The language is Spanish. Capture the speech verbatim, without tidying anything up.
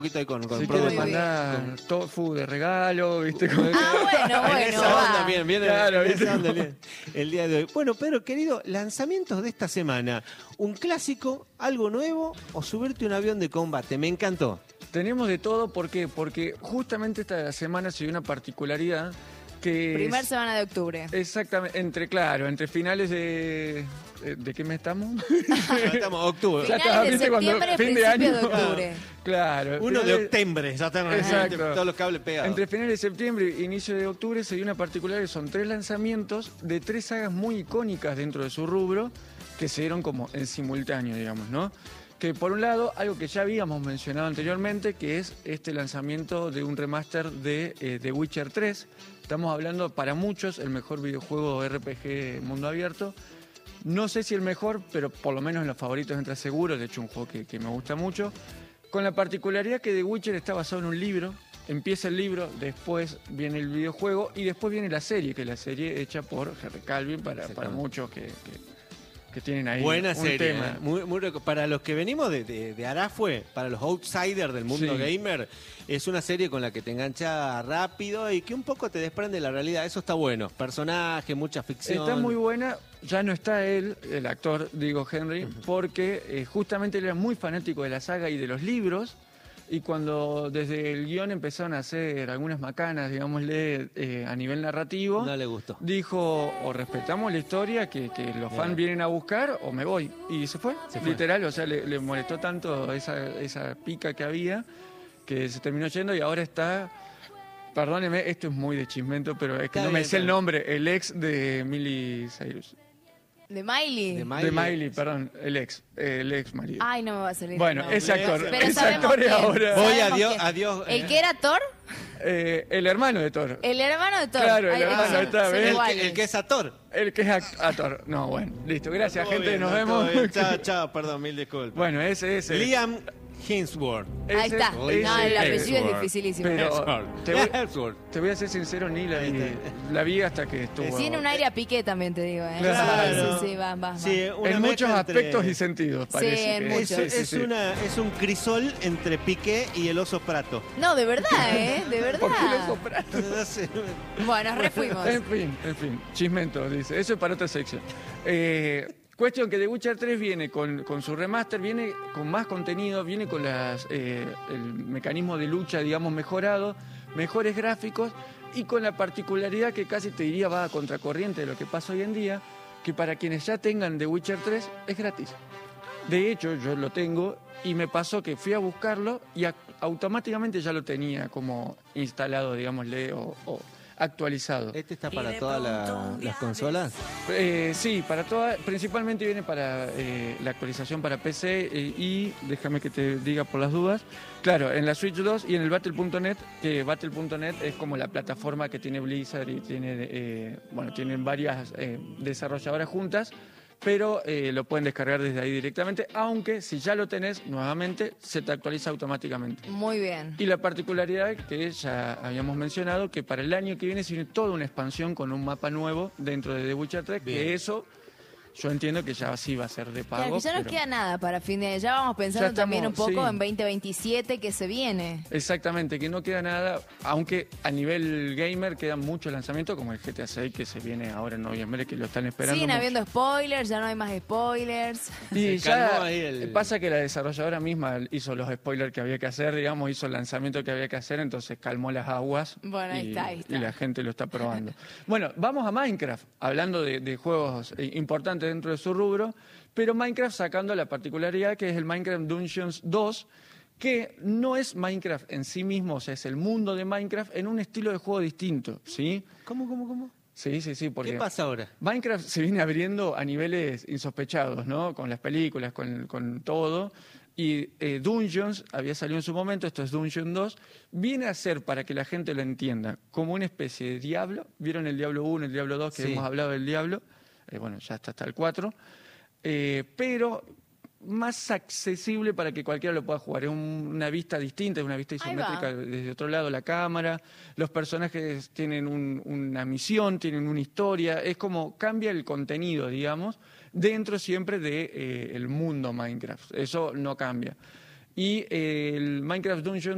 poquito ahí con, con si Product quieres mandar con... tofu de regalo, ¿viste? Como... Ah, bueno, bueno. En esa va. onda, bien, bien. Claro, en esa ¿viste? onda, bien, el día de hoy. Bueno, Pedro, querido, lanzamientos de esta semana. ¿Un clásico, algo nuevo o subirte un avión de combate? Me encantó. Tenemos de todo, ¿por qué? Porque justamente esta semana se dio una particularidad que Primer es- semana de octubre. Exactamente, entre, claro, entre finales de... ¿De, de qué mes estamos? Estamos octubre. Ya Finales está, de ¿viste? Cuando septiembre, fin de principio año. de octubre. Claro. Uno de finales- octubre, ya están Exacto. todos los cables pegados. Entre finales de septiembre e inicio de octubre se dio una particularidad, son tres lanzamientos de tres sagas muy icónicas dentro de su rubro que se dieron como en simultáneo, digamos, ¿no? Que por un lado, algo que ya habíamos mencionado anteriormente, que es este lanzamiento de un remaster de eh, The Witcher tres. Estamos hablando, para muchos, el mejor videojuego R P G mundo abierto. No sé si el mejor, pero por lo menos en los favoritos entra seguro. De hecho, un juego que, que me gusta mucho. Con la particularidad que The Witcher está basado en un libro. Empieza el libro, después viene el videojuego y después viene la serie, que es la serie hecha por Henry Calvin para, para muchos que, que, que tienen ahí Buena un serie. tema. ¿eh? Muy, muy reco- para los que venimos de, de, de Arafue, para los outsiders del mundo Sí. gamer, es una serie con la que te engancha rápido y que un poco te desprende de la realidad. Eso está bueno. Personaje, mucha ficción. Está muy buena, ya no está él, el actor, digo Henry, porque eh, justamente él era muy fanático de la saga y de los libros, y cuando desde el guión empezaron a hacer algunas macanas, digámosle, eh, a nivel narrativo, No le gustó. dijo, o respetamos la historia que, que los fans Bien. vienen a buscar, o me voy. Y se fue, Se fue. literal, o sea, le, le molestó tanto esa, esa pica que había, que se terminó yendo y ahora está... Perdóneme, esto es muy de chismento, pero es que Está no me bien, sé el está bien. nombre, el ex de Miley Cyrus. ¿De Miley? De Miley. De Miley, perdón, el ex, el ex marido. Ay, no me va a salir. Bueno, el nombre. ese actor, Pero ese sabemos actor es quién. ahora... Voy, Sabemos adiós, quién. adiós. ¿El eh. que era Thor? Eh, el hermano de Thor. El hermano de Thor. Claro, el Ay, hermano, son- ahí está, son ¿ves? El iguales. que, el que es actor. El que es act- actor. No, bueno, listo. Gracias, Todo gente, bien, nos todo vemos. bien. Chao, chao, perdón, mil disculpas. Bueno, ese es el... Liam Hemsworth. Ahí ese- está. ese- No, el apellido es Hemsworth. dificilísimo. Pero Hemsworth. te voy, Hemsworth. te voy a ser sincero, ni la vi, la vi hasta que estuvo... Tiene un aire a piqué también, te digo. ¿eh? Claro. Sí, sí, va, va. va. Sí, una En muchos mezcla entre- aspectos y sentidos, parece. en que- Es, muchos. sí, sí, es sí. Una, es un crisol entre Piqué y el oso Prato. No, de verdad, ¿eh? De verdad. ¿Por qué lo sopraste? No sé. Bueno, nos refuimos. En fin, en fin, chismento, dice. Eso es para otra sección. Eh, cuestión que The Witcher tres viene con, con su remaster, viene con más contenido, viene con las, eh, el mecanismo de lucha, digamos, mejorado, mejores gráficos y con la particularidad que casi te diría va a contracorriente de lo que pasa hoy en día, que para quienes ya tengan The Witcher tres es gratis. De hecho, yo lo tengo y me pasó que fui a buscarlo y a- automáticamente ya lo tenía como instalado, digámosle, o, o actualizado. ¿Este está para todas la- las consolas? Eh, sí, para todas, principalmente viene para eh, la actualización para P C eh, y, déjame que te diga por las dudas, claro, en la Switch dos y en el Battle punto net, que Battle punto net es como la plataforma que tiene Blizzard y tiene, eh, bueno, tienen varias eh, desarrolladoras juntas, pero eh, lo pueden descargar desde ahí directamente, aunque si ya lo tenés, nuevamente se te actualiza automáticamente. Muy bien. Y la particularidad que ya habíamos mencionado, que para el año que viene se viene toda una expansión con un mapa nuevo dentro de The Witcher tres, Bien. que eso yo entiendo que ya sí va a ser de pago. Claro, que ya nos pero- queda nada para fin de año. Ya vamos pensando Ya estamos, también un poco sí. en veinte veintisiete que se viene. Exactamente, que no queda nada, aunque a nivel gamer quedan muchos lanzamientos, como el G T A seis que se viene ahora en noviembre, que lo están esperando. Siguen mucho. habiendo spoilers, ya no hay más spoilers. Y Se calmó ya ahí el- pasa que la desarrolladora misma hizo los spoilers que había que hacer, digamos, hizo el lanzamiento que había que hacer, entonces calmó las aguas. Bueno, ahí y, está, ahí está. y la gente lo está probando. Bueno, vamos a Minecraft, hablando de, de juegos eh, importantes dentro de su rubro, pero Minecraft sacando la particularidad que es el Minecraft Dungeons dos, que no es Minecraft en sí mismo, o sea, es el mundo de Minecraft en un estilo de juego distinto, ¿sí? ¿Cómo, cómo, cómo? Sí, sí, sí, porque... ¿Qué pasa ahora? Minecraft se viene abriendo a niveles insospechados, ¿no? Con las películas, con, con todo. Y eh, Dungeons, había salido en su momento, esto es Dungeon dos, viene a ser, para que la gente lo entienda, como una especie de Diablo. ¿Vieron el Diablo uno, el Diablo dos, que Sí. hemos hablado del Diablo? Eh, bueno, ya está hasta el cuatro. Eh, pero más accesible para que cualquiera lo pueda jugar. Es un- una vista distinta, es una vista Ahí va. isométrica desde otro lado la cámara. Los personajes tienen un- una misión, tienen una historia. Es como cambia el contenido, digamos, dentro siempre del de, eh, el mundo Minecraft. Eso no cambia. Y eh, el Minecraft Dungeon